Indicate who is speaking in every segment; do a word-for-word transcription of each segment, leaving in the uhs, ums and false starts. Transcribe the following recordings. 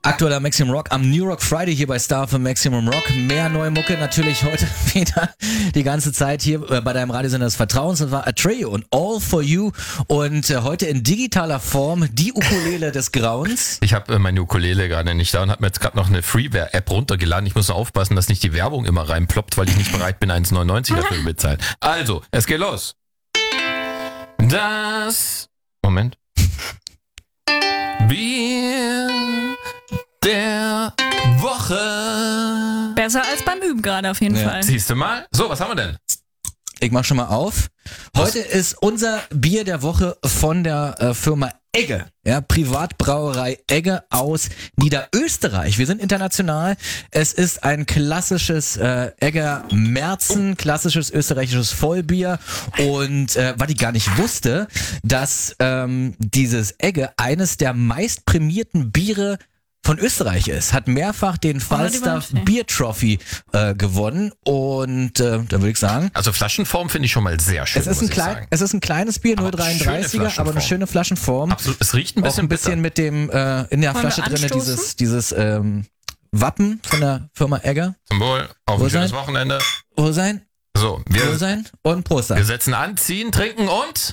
Speaker 1: Aktueller Maximum Rock am New Rock Friday hier bei Star für Maximum Rock. Mehr neue Mucke natürlich heute wieder die ganze Zeit hier bei deinem Radiosender des Vertrauens. Das war Atreyu und All For You und äh, heute in digitaler Form die Ukulele des Grauens.
Speaker 2: Ich habe äh, meine Ukulele gerade nicht da und habe mir jetzt gerade noch eine Freeware-App runtergeladen. Ich muss nur aufpassen, dass nicht die Werbung immer reinploppt, weil ich nicht bereit bin, eins neunundneunzig dafür zu bezahlen. Also, es geht los. Das... Moment. Bier der Woche.
Speaker 3: Besser als beim Üben gerade auf jeden
Speaker 1: Ja.
Speaker 3: Fall.
Speaker 2: Siehst du mal? So, was haben wir denn?
Speaker 1: Ich mach schon mal auf. Heute ist unser Bier der Woche von der äh, Firma Egge, ja, Privatbrauerei Egge aus Niederösterreich. Wir sind international. Es ist ein klassisches äh, Egger Märzen, klassisches österreichisches Vollbier. Und äh, was ich gar nicht wusste, dass ähm, dieses Egge eines der meist prämierten Biere von Österreich ist, hat mehrfach den Falstaff Beer Trophy äh, gewonnen und äh, da würde ich sagen,
Speaker 2: Also Flaschenform finde ich schon mal sehr schön,
Speaker 1: es ist
Speaker 2: muss
Speaker 1: ein
Speaker 2: ich
Speaker 1: klein,
Speaker 2: sagen.
Speaker 1: es ist ein kleines Bier,
Speaker 2: Aber
Speaker 1: null Komma dreiunddreißiger, aber eine
Speaker 2: schöne
Speaker 1: schöne Flaschenform.
Speaker 2: Absolut, es riecht ein
Speaker 1: Auch
Speaker 2: bisschen,
Speaker 1: ein bisschen mit dem äh, in der
Speaker 3: Wollen wir
Speaker 1: Flasche drinne
Speaker 3: anstoßen?
Speaker 1: dieses dieses ähm, Wappen von der Firma Egger.
Speaker 2: Zum Wohl, auf
Speaker 1: Wohl
Speaker 2: ein schönes
Speaker 1: sein?
Speaker 2: Wochenende.
Speaker 1: Wohl sein,
Speaker 2: So,
Speaker 1: wohl
Speaker 2: wir,
Speaker 1: sein und Prost.
Speaker 2: wir
Speaker 1: Sein.
Speaker 2: setzen an, ziehen, trinken und...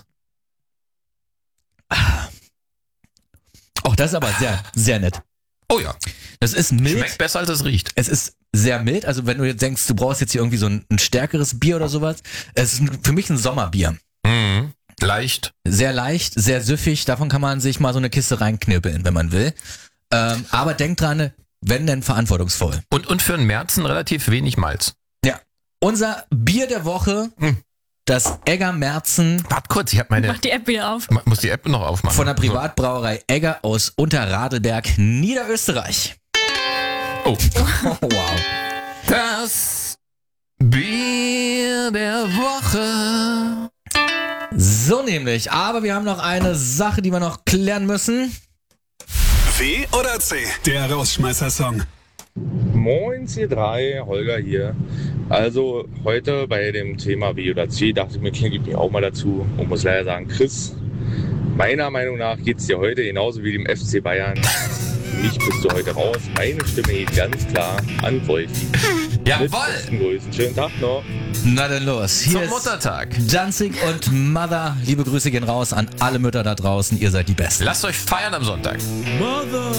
Speaker 1: Auch das ist aber sehr sehr nett.
Speaker 2: Oh ja,
Speaker 1: Das ist mild.
Speaker 2: schmeckt besser, als es riecht.
Speaker 1: Es ist sehr mild, also wenn du jetzt denkst, du brauchst jetzt hier irgendwie so ein, ein stärkeres Bier oder sowas, es ist ein, für mich ein Sommerbier.
Speaker 2: Mhm. Leicht.
Speaker 1: Sehr leicht, sehr süffig, davon kann man sich mal so eine Kiste reinknüppeln, wenn man will. Ähm, aber denk dran, wenn denn verantwortungsvoll.
Speaker 2: Und, und für einen Märzen relativ wenig Malz.
Speaker 1: Ja. Unser Bier der Woche,
Speaker 2: Hm.
Speaker 1: das Egger Märzen
Speaker 2: Warte kurz, ich habe meine...
Speaker 3: Mach die App wieder auf.
Speaker 2: Ma- Muss die App noch aufmachen.
Speaker 1: von der Privatbrauerei Egger aus Unterradelberg, Niederösterreich.
Speaker 2: So. Oh.
Speaker 1: Oh, wow.
Speaker 2: Das Bier der Woche.
Speaker 1: So nämlich, aber wir haben noch eine Sache, die wir noch klären müssen.
Speaker 4: W oder C? Der Rausschmeißer-Song.
Speaker 5: Moin C drei, Holger hier. Also heute bei dem Thema B oder C dachte ich mir, klinge ich mich auch mal dazu und muss leider sagen, Chris, meiner Meinung nach geht es dir heute genauso wie dem F C Bayern. Für mich bist du heute raus. Meine Stimme geht ganz klar an Wolfi. Mit
Speaker 2: Jawohl!
Speaker 5: besten Grüßen. Schönen Tag noch.
Speaker 1: Na dann los. Hier
Speaker 2: Zum
Speaker 1: ist
Speaker 2: Muttertag.
Speaker 1: Danzig und Mother. Liebe Grüße gehen raus an alle Mütter da draußen. Ihr seid die Besten.
Speaker 2: Lasst euch feiern am Sonntag.